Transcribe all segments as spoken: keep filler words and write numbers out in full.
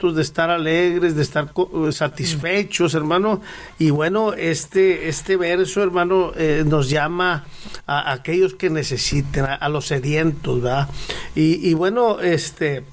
contentos, de estar alegres, de estar satisfechos, hermano. Y bueno, este, este verso, hermano, eh, nos llama a, a aquellos que necesiten, a, a los sedientos, ¿verdad? Y, y bueno, este,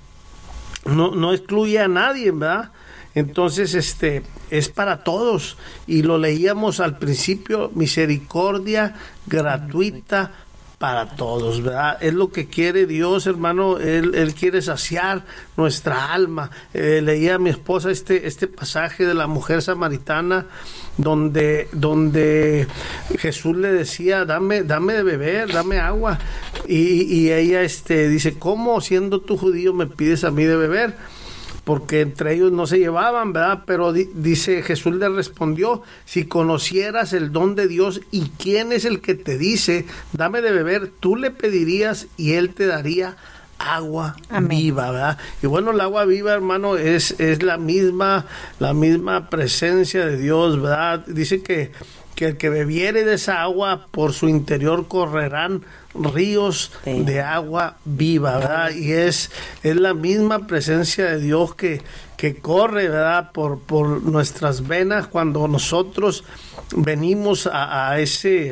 no, no excluye a nadie, ¿verdad? Entonces, este, es para todos. Y lo leíamos al principio, misericordia gratuita para todos, ¿verdad? Es lo que quiere Dios, hermano. Él, él quiere saciar nuestra alma. Eh, leía a mi esposa este, este pasaje de la mujer samaritana, donde, donde Jesús le decía, dame, dame de beber, dame agua. Y, y ella este, dice, ¿cómo siendo tú judío me pides a mí de beber? Porque entre ellos no se llevaban, ¿verdad? Pero di, dice, Jesús le respondió, si conocieras el don de Dios y quién es el que te dice, dame de beber, tú le pedirías y él te daría agua Amén. Viva, ¿verdad? Y bueno, el agua viva, hermano, es, es la misma, la misma presencia de Dios, ¿verdad? Dice que, que el que bebiere de esa agua, por su interior correrán ríos sí. de agua viva, ¿verdad? Y es, es la misma presencia de Dios que, que corre, ¿verdad? Por, por nuestras venas cuando nosotros venimos a, a ese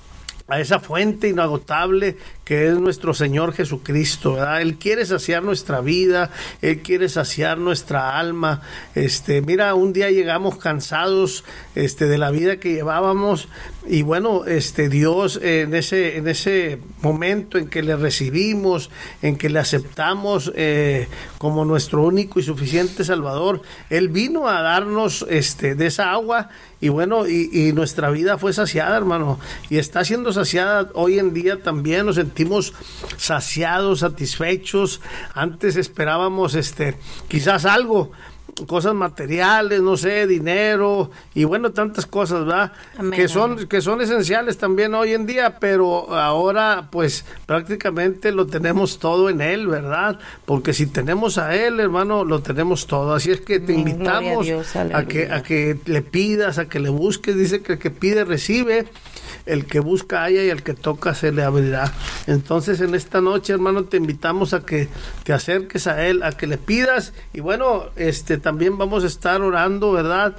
a esa fuente inagotable que es nuestro Señor Jesucristo, ¿verdad? Él quiere saciar nuestra vida, Él quiere saciar nuestra alma. Este, mira, un día llegamos cansados este, de la vida que llevábamos y bueno, este, Dios eh, en ese en ese momento en que le recibimos, en que le aceptamos eh, como nuestro único y suficiente Salvador, Él vino a darnos este, de esa agua y bueno, y, y nuestra vida fue saciada, hermano, y está siendo saciada hoy en día también. Nos sentimos saciados, satisfechos. Antes esperábamos este quizás algo, cosas materiales, no sé, dinero y bueno, tantas cosas, ¿verdad? Amén, que son amén. que son esenciales también hoy en día, pero ahora pues prácticamente lo tenemos todo en Él, ¿verdad? Porque si tenemos a Él, hermano, lo tenemos todo. Así es que te amén, invitamos a, Dios, a que a que le pidas, a que le busques. Dice que el que pide recibe, el que busca halla y el que toca se le abrirá. Entonces en esta noche, hermano, te invitamos a que te acerques a Él, a que le pidas y bueno, este también vamos a estar orando, ¿verdad?,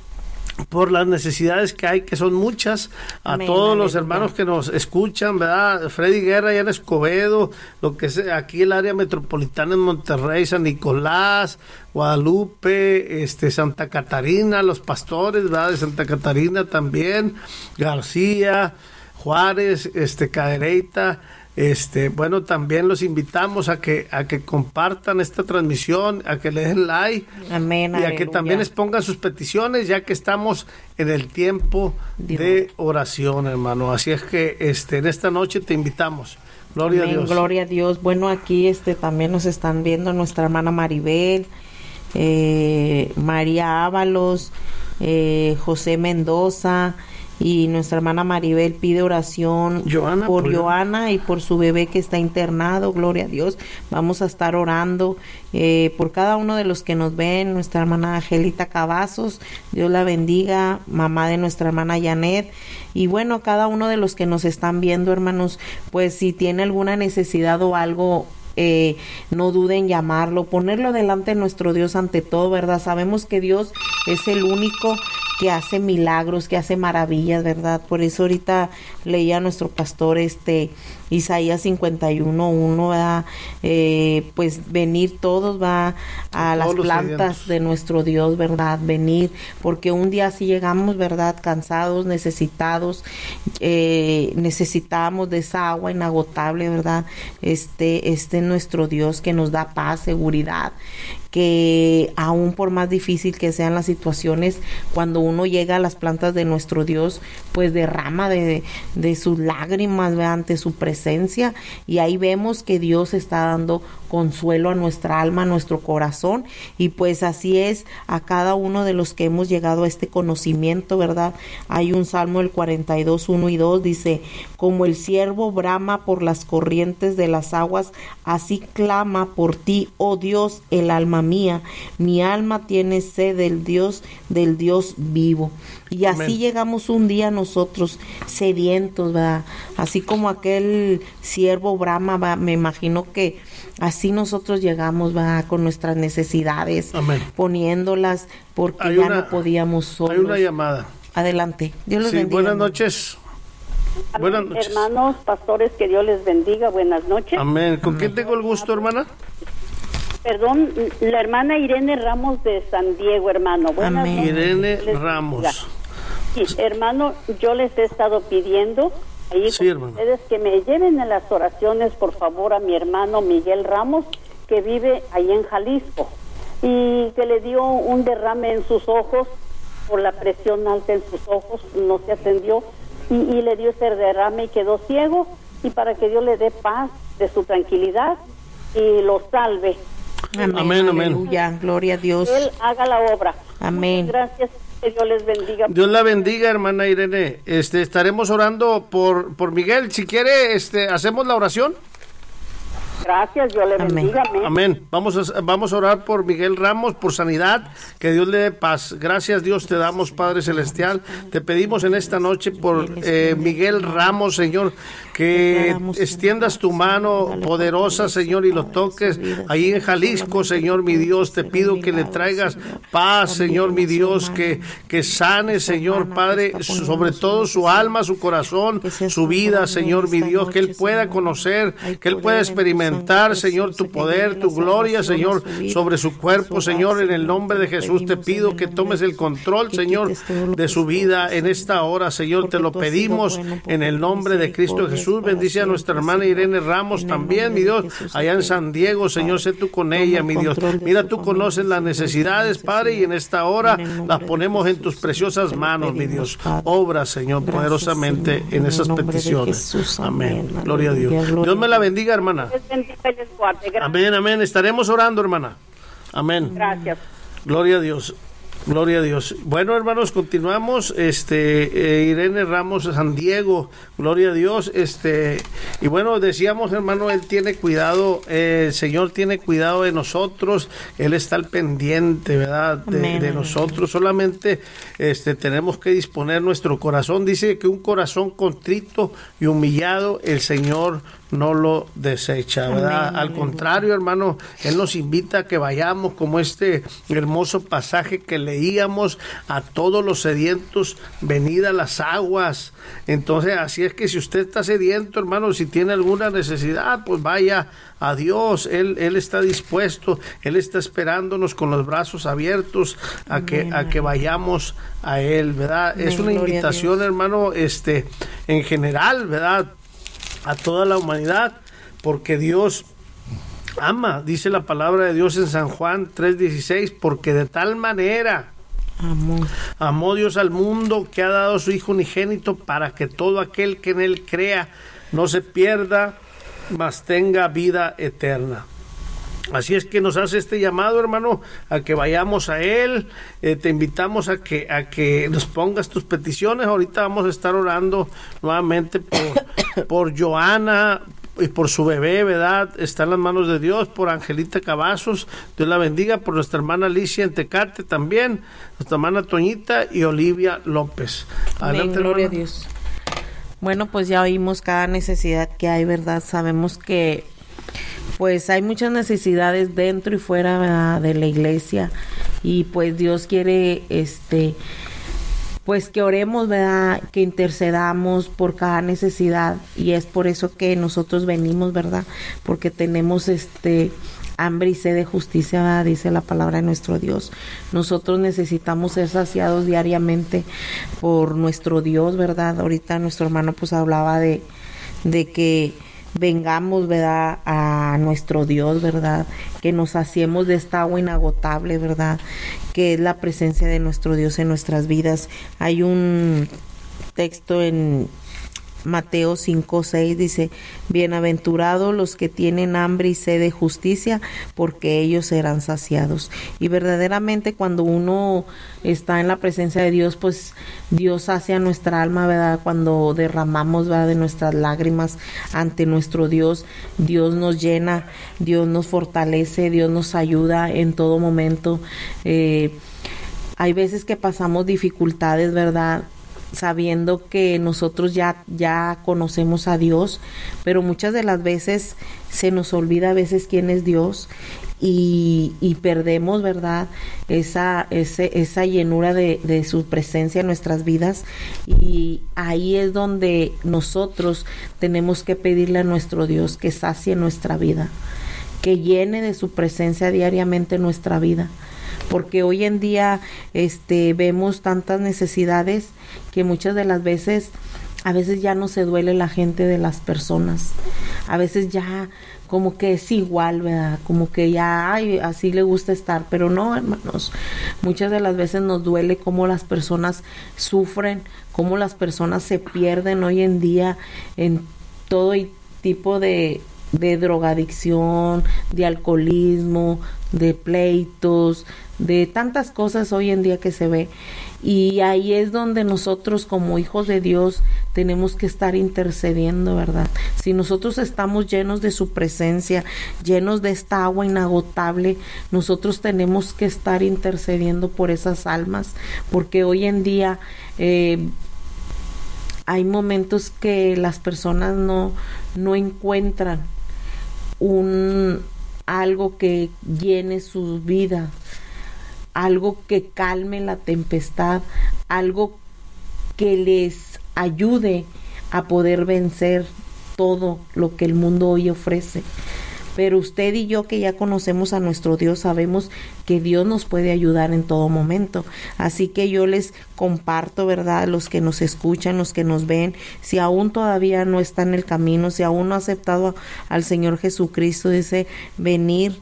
por las necesidades que hay, que son muchas, a Amén, todos los hermanos que nos escuchan, ¿verdad? Freddy Guerra allá en Escobedo, lo que es aquí el área metropolitana en Monterrey, San Nicolás, Guadalupe, este Santa Catarina, los pastores, ¿verdad?, de Santa Catarina también, García, Juárez, este Cadereyta. Este, bueno, también los invitamos a que a que compartan esta transmisión, a que le den like. Amén, y a aleluya. Que también les pongan sus peticiones, ya que estamos en el tiempo Dios. De oración, hermano. Así es que este en esta noche te invitamos. Gloria Amén, a Dios. Gloria a Dios. Bueno, aquí este también nos están viendo nuestra hermana Maribel, eh, María Ábalos, eh, José Mendoza. Y nuestra hermana Maribel pide oración Joana, por, por Joana y por su bebé que está internado, gloria a Dios. Vamos a estar orando eh, por cada uno de los que nos ven. Nuestra hermana Angelita Cavazos, Dios la bendiga, mamá de nuestra hermana Janet. Y bueno, cada uno de los que nos están viendo, hermanos, pues si tiene alguna necesidad o algo, Eh, no duden en llamarlo, ponerlo delante de nuestro Dios ante todo, ¿verdad? Sabemos que Dios es el único que hace milagros, que hace maravillas, ¿verdad? Por eso ahorita leía a nuestro pastor este Isaías cincuenta y uno uno, ¿verdad? Eh, pues venir todos, va a las plantas de nuestro Dios, ¿verdad? Venir, porque un día sí llegamos, ¿verdad? Cansados, necesitados, eh, necesitamos de esa agua inagotable, ¿verdad? Este, este es nuestro Dios que nos da paz, seguridad, que aún por más difícil que sean las situaciones, cuando uno llega a las plantas de nuestro Dios, pues derrama de, de sus lágrimas, ¿verdad?, ante su presencia, y ahí vemos que Dios está dando consuelo a nuestra alma, a nuestro corazón, y pues así es a cada uno de los que hemos llegado a este conocimiento, ¿verdad? Hay un Salmo del cuarenta y dos, uno y dos, dice, como el ciervo brama por las corrientes de las aguas, así clama por ti, oh Dios, el alma mía, mi alma tiene sed del Dios, del Dios vivo. Y así Amén. Llegamos un día nosotros sedientos, ¿verdad? Así como aquel siervo brama, ¿verdad? Me imagino que así nosotros llegamos, ¿verdad? Con nuestras necesidades, Amén. Poniéndolas porque Hay ya una- no podíamos solos. Hay una llamada. Adelante. Dios los Sí, bendiga. buenas hermano. noches. Buenas noches. Hermanos, pastores, que Dios les bendiga. Buenas noches. Amén. ¿Con quién tengo el gusto, hermana? Perdón, la hermana Irene Ramos de San Diego, hermano. Buenas Amén. noches. Irene Dios les Ramos. bendiga. Sí, hermano, yo les he estado pidiendo ahí Sí, con hermano. ustedes que me lleven en las oraciones, por favor, a mi hermano Miguel Ramos, que vive ahí en Jalisco, y que le dio un derrame en sus ojos por la presión alta en sus ojos, no se atendió, y, y le dio ese derrame y quedó ciego, y para que Dios le dé paz de su tranquilidad y lo salve. Amén, Amén, amén. aleluya, gloria a Dios. Él haga la obra. Amén. Muchas gracias, que Dios les bendiga. Dios la bendiga, hermana Irene. Este, estaremos orando por, por Miguel. Si quiere, este, hacemos la oración. Gracias, Dios le Amén. bendiga. Amén. Amén. Vamos a, vamos a orar por Miguel Ramos, por sanidad, que Dios le dé paz. Gracias, Dios, te damos, Padre Celestial. Te pedimos en esta noche por eh, Miguel Ramos, Señor, que extiendas tu mano poderosa, Señor, y lo toques ahí en Jalisco, Señor, mi Dios. Te pido que le traigas paz, Señor, mi Dios, que, que sane, Señor, Padre, sobre todo su alma, su corazón, su vida, Señor, mi Dios, que él pueda conocer, que él pueda experimentar, Señor, tu poder, tu gloria, Señor, sobre su cuerpo, Señor, en el nombre de Jesús te pido que tomes el control, Señor, de su vida en esta hora, Señor, te lo pedimos en el nombre de Cristo Jesús. Bendice a nuestra hermana Irene Ramos también, mi Dios, allá en San Diego, Señor, sé tú con ella, mi Dios. Mira, tú conoces las necesidades, Padre, y en esta hora las ponemos en tus preciosas manos, mi Dios. Obra, Señor, poderosamente en esas peticiones. Amén. Gloria a Dios. Dios me la bendiga, hermana. Les bendiga y les guarde. Gracias. Amén, amén. Estaremos orando, hermana. Amén. Gracias. Gloria a Dios. Gloria a Dios. Bueno, hermanos, continuamos. Este, eh, Irene Ramos de San Diego. Gloria a Dios. Este, y bueno, decíamos, hermano, él tiene cuidado, eh, el Señor tiene cuidado de nosotros. Él está al pendiente, ¿verdad? De, Amén. de nosotros. Solamente, este, tenemos que disponer nuestro corazón. Dice que un corazón contrito y humillado, el Señor no lo desecha, ¿verdad? Amén. Al contrario, hermano, Él nos invita a que vayamos como este hermoso pasaje que leíamos, a todos los sedientos, venid a las aguas. Entonces, así es que si usted está sediento, hermano, si tiene alguna necesidad, pues vaya a Dios. Él, Él está dispuesto, Él está esperándonos con los brazos abiertos a que, a que vayamos a Él, ¿verdad? Amén, Es una gloria a invitación, Dios. hermano, este, en general, ¿verdad? A toda la humanidad, porque Dios ama, dice la palabra de Dios en San Juan tres dieciséis, porque de tal manera Amor. amó Dios al mundo que ha dado a su Hijo unigénito para que todo aquel que en Él crea no se pierda, mas tenga vida eterna. Así es que nos hace este llamado, hermano, a que vayamos a Él. Eh, te invitamos a que a que nos pongas tus peticiones. Ahorita vamos a estar orando nuevamente por, por Joana y por su bebé, ¿verdad? Está en las manos de Dios. Por Angelita Cavazos, Dios la bendiga. Por nuestra hermana Alicia en Tecate también. Nuestra hermana Toñita y Olivia López. Amén, Adelante, gloria a hermana. Dios. Bueno, pues ya oímos cada necesidad que hay, ¿verdad? Sabemos que pues hay muchas necesidades dentro y fuera, ¿verdad?, de la iglesia, y pues Dios quiere este pues que oremos, ¿verdad?, que intercedamos por cada necesidad, y es por eso que nosotros venimos, ¿verdad?, porque tenemos este hambre y sed de justicia, ¿verdad?, dice la palabra de nuestro Dios. Nosotros necesitamos ser saciados diariamente por nuestro Dios, ¿verdad? Ahorita nuestro hermano pues hablaba de, de que vengamos, ¿verdad?, a nuestro Dios, ¿verdad?, que nos saciemos de esta agua inagotable, ¿verdad?, que es la presencia de nuestro Dios en nuestras vidas. Hay un texto en Mateo cinco seis, dice: bienaventurados los que tienen hambre y sed de justicia, porque ellos serán saciados. Y verdaderamente cuando uno está en la presencia de Dios, pues Dios sacia nuestra alma, ¿verdad? Cuando derramamos, ¿verdad?, de nuestras lágrimas ante nuestro Dios, Dios nos llena, Dios nos fortalece, Dios nos ayuda en todo momento. Eh, hay veces que pasamos dificultades, ¿verdad?, sabiendo que nosotros ya, ya conocemos a Dios, pero muchas de las veces se nos olvida a veces quién es Dios y, y perdemos, ¿verdad?, esa, ese, esa llenura de, de su presencia en nuestras vidas, y ahí es donde nosotros tenemos que pedirle a nuestro Dios que sacie nuestra vida, que llene de su presencia diariamente nuestra vida. Porque hoy en día este vemos tantas necesidades que muchas de las veces, a veces ya no se duele la gente de las personas. A veces ya como que es igual, ¿verdad? Como que ya, ay, así le gusta estar. Pero no, hermanos, muchas de las veces nos duele cómo las personas sufren, cómo las personas se pierden hoy en día en todo tipo de, de drogadicción, de alcoholismo, de pleitos, de tantas cosas hoy en día que se ve. Y ahí es donde nosotros como hijos de Dios tenemos que estar intercediendo, ¿verdad? Si nosotros estamos llenos de su presencia, llenos de esta agua inagotable, nosotros tenemos que estar intercediendo por esas almas, porque hoy en día eh, hay momentos que las personas no, no encuentran un algo que llene su vida, algo que calme la tempestad, algo que les ayude a poder vencer todo lo que el mundo hoy ofrece. Pero usted y yo, que ya conocemos a nuestro Dios, sabemos que Dios nos puede ayudar en todo momento. Así que yo les comparto, ¿verdad?, los que nos escuchan, los que nos ven, si aún todavía no está en el camino, si aún no ha aceptado al Señor Jesucristo, dice, venir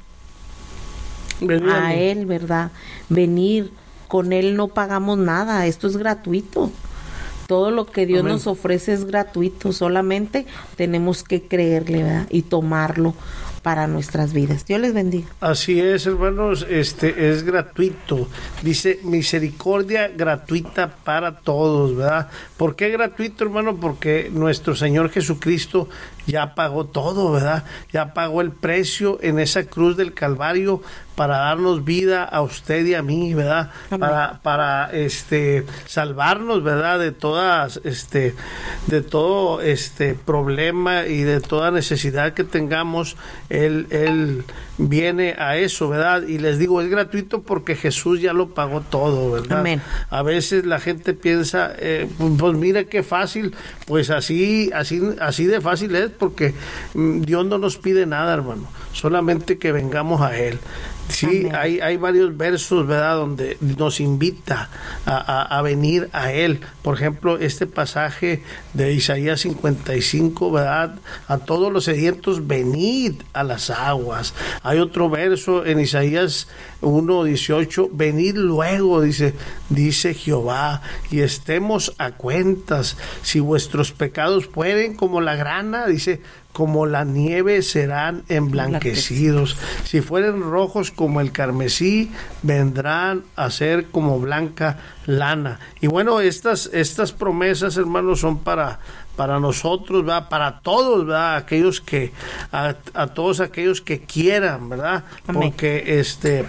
Venir a Él, ¿verdad? Venir, con Él no pagamos nada, esto es gratuito. Todo lo que Dios Amén. Nos ofrece es gratuito, solamente tenemos que creerle, ¿verdad?, y tomarlo para nuestras vidas. Dios les bendiga. Así es, hermanos, este es gratuito. Dice misericordia gratuita para todos, ¿verdad? ¿Por qué gratuito, hermano? Porque nuestro Señor Jesucristo ya pagó todo, ¿verdad? Ya pagó el precio en esa cruz del Calvario para darnos vida a usted y a mí, ¿verdad? Amén. Para para este salvarnos, ¿verdad?, de todas este de todo este problema y de toda necesidad que tengamos. Él él viene a eso, ¿verdad? Y les digo, es gratuito porque Jesús ya lo pagó todo, ¿verdad? Amén. A veces la gente piensa, eh, pues, pues mira qué fácil, pues así así así de fácil es, porque mm, Dios no nos pide nada, hermano, solamente que vengamos a Él. Sí, hay, hay varios versos, ¿verdad?, donde nos invita a, a, a venir a Él. Por ejemplo, este pasaje de Isaías cincuenta y cinco, ¿verdad?, a todos los sedientos, venid a las aguas. Hay otro verso en Isaías uno dieciocho, venid luego, dice, dice Jehová, y estemos a cuentas. Si vuestros pecados fueren como la grana, dice, como la nieve serán emblanquecidos. Si fueren rojos como el carmesí, vendrán a ser como blanca lana. Y bueno, estas estas promesas, hermanos, son para para nosotros, ¿verdad?, para todos, ¿verdad?, aquellos que a, a todos aquellos que quieran, ¿verdad? Amén. Porque este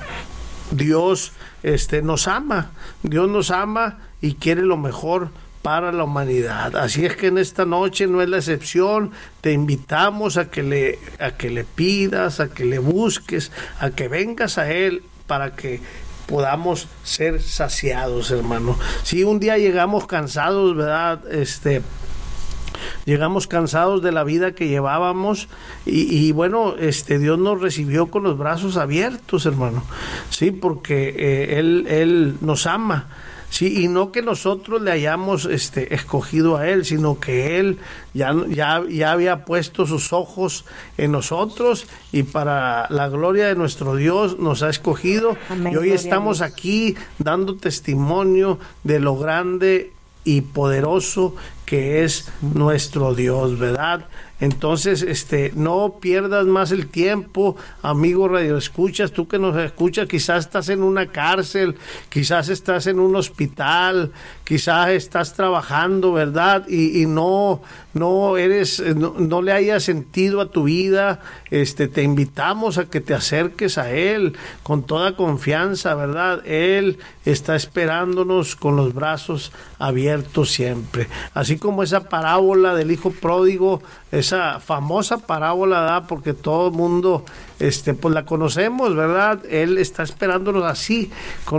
Dios este nos ama. Dios nos ama y quiere lo mejor para la humanidad. Así es que en esta noche no es la excepción. Te invitamos a que le a que le pidas, a que le busques, a que vengas a Él para que podamos ser saciados, hermano. Si un día llegamos cansados, ¿verdad?, este llegamos cansados de la vida que llevábamos y, y bueno, este Dios nos recibió con los brazos abiertos, hermano. Sí, porque eh, él él nos ama. Sí, y no que nosotros le hayamos este, escogido a Él, sino que Él ya, ya, ya había puesto sus ojos en nosotros y para la gloria de nuestro Dios nos ha escogido. Amén, y hoy estamos aquí dando testimonio de lo grande y poderoso que es nuestro Dios, ¿verdad? Entonces, este, no pierdas más el tiempo, amigo Radio Escuchas, tú que nos escuchas, quizás estás en una cárcel, quizás estás en un hospital, quizás estás trabajando, ¿verdad? Y, y no, no eres, no, no le hayas sentido a tu vida. Este, te invitamos a que te acerques a Él con toda confianza, ¿verdad? Él está esperándonos con los brazos abiertos siempre. Así como esa parábola del hijo pródigo, esa famosa parábola, ¿verdad? Porque todo el mundo, este, pues la conocemos, ¿verdad? Él está esperándonos así, con